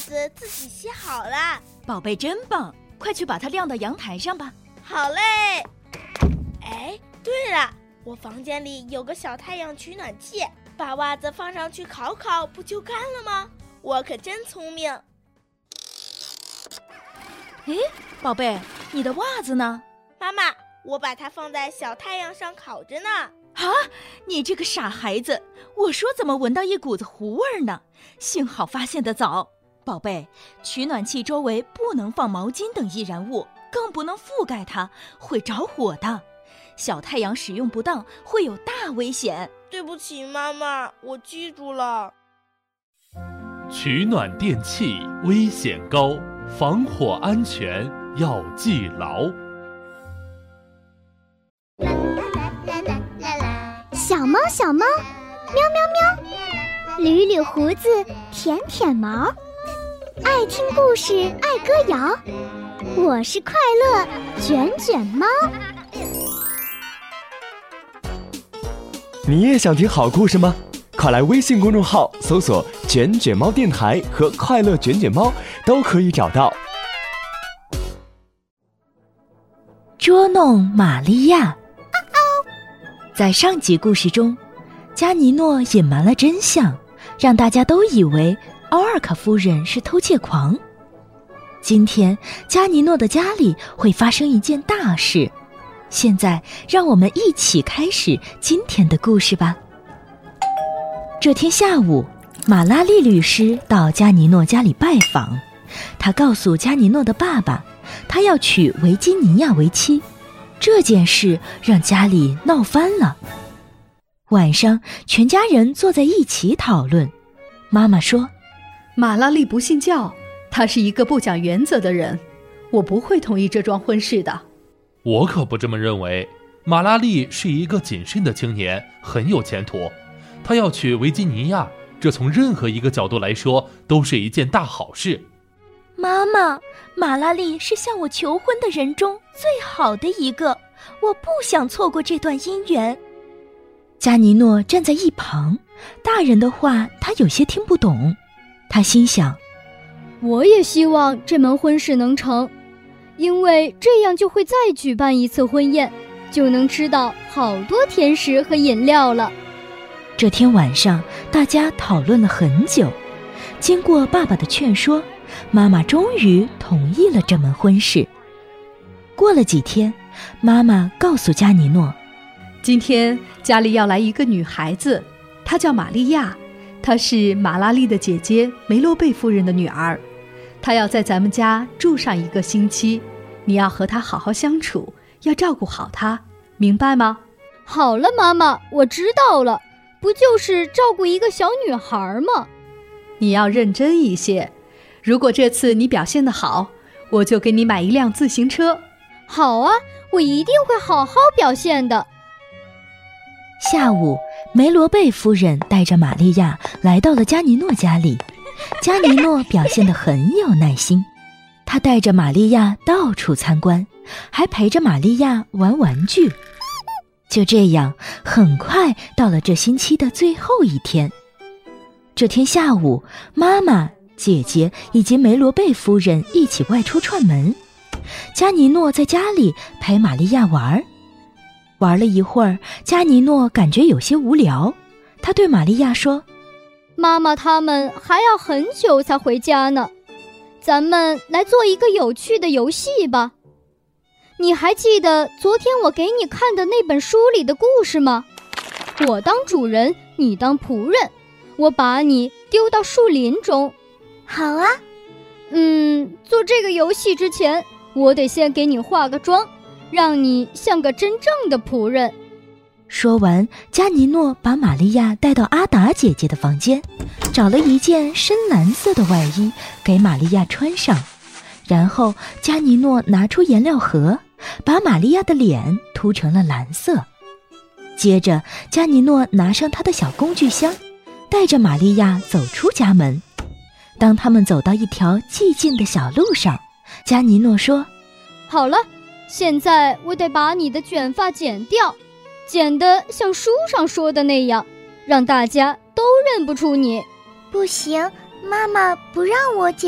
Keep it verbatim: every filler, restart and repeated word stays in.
子自己洗好了。 宝贝真棒，快去把它晾到阳台上吧。 好嘞。哎，对了，我房间里有个小太阳取暖器，把袜子放上去烤烤，不就干了吗？我可真聪明。 诶，宝贝，你的袜子呢？ 妈妈，我把它放在小太阳上烤着呢。 啊，你这个傻孩子，我说怎么闻到一股子糊味呢？幸好发现得早。宝贝，取暖器周围不能放毛巾等易燃物，更不能覆盖它，会着火的。小太阳使用不当会有大危险。 对不起妈妈，我记住了。 取暖电器危险高，防火安全要记牢。 小猫小猫，喵喵喵，捋捋胡子，舔舔毛，爱听故事，爱歌谣，我是快乐卷卷猫。 你也想听好故事吗？快来微信公众号搜索卷卷猫电台和快乐卷卷猫，都可以找到。 捉弄玛利亚。在上集故事中，加尼诺隐瞒了真相，让大家都以为奥尔卡夫人是偷窃狂。今天加尼诺的家里会发生一件大事，现在让我们一起开始今天的故事吧。这天下午，马拉利律师到加尼诺家里拜访，他告诉加尼诺的爸爸，他要娶维吉尼亚为妻。这件事让家里闹翻了。晚上，全家人坐在一起讨论。妈妈说， 马拉利不信教，他是一个不讲原则的人，我不会同意这桩婚事的。 我可不这么认为，马拉利是一个谨慎的青年，很有前途。他要娶维吉尼亚，这从任何一个角度来说都是一件大好事。 妈妈，马拉利是向我求婚的人中最好的一个，我不想错过这段姻缘。加尼诺站在一旁，大人的话他有些听不懂。他心想， 我也希望这门婚事能成，因为这样就会再举办一次婚宴，就能吃到好多甜食和饮料了。 这天晚上，大家讨论了很久，经过爸爸的劝说，妈妈终于同意了这门婚事。过了几天，妈妈告诉加尼诺， 今天家里要来一个女孩子，她叫玛利亚，她是马拉利的姐姐梅洛贝夫人的女儿，她要在咱们家住上一个星期，你要和她好好相处，要照顾好她，明白吗？ 好了，妈妈，我知道了，不就是照顾一个小女孩吗？ 你要认真一些，如果这次你表现得好，我就给你买一辆自行车。 好啊，我一定会好好表现的。 下午，梅罗贝夫人带着玛利亚来到了加尼诺家里。加尼诺表现得很有耐心，他带着玛利亚到处参观，还陪着玛利亚玩玩具。就这样，很快到了这星期的最后一天。这天下午，妈妈、姐姐以及梅罗贝夫人一起外出串门。加尼诺在家里陪玛利亚玩，玩了一会儿，加尼诺感觉有些无聊，他对玛利亚说， 妈妈他们还要很久才回家呢，咱们来做一个有趣的游戏吧。你还记得昨天我给你看的那本书里的故事吗？我当主人，你当仆人，我把你丢到树林中。 好啊。 嗯，做这个游戏之前，我得先给你化个妆，让你像个真正的仆人。 说完，加尼诺把玛利亚带到阿达姐姐的房间，找了一件深蓝色的外衣给玛利亚穿上，然后加尼诺拿出颜料盒，把玛利亚的脸涂成了蓝色。接着，加尼诺拿上他的小工具箱，带着玛利亚走出家门。当他们走到一条寂静的小路上，加尼诺说， 好了，现在我得把你的卷发剪掉，剪得像书上说的那样，让大家都认不出你。 不行，妈妈不让我剪